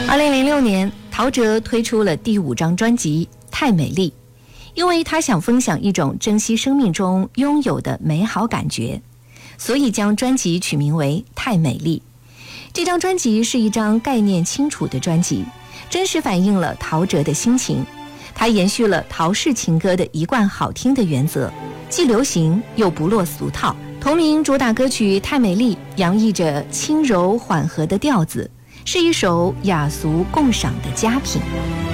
2006年，陶喆推出了第5张专辑《太美丽》，因为他想分享一种珍惜生命中拥有的美好感觉，所以将专辑取名为《太美丽》。这张专辑是一张概念清楚的专辑，真实反映了陶喆的心情。他延续了陶氏情歌的一贯好听的原则，既流行又不落俗套。同名主打歌曲《太美丽》洋溢着轻柔缓和的调子，是一首雅俗共赏的佳品。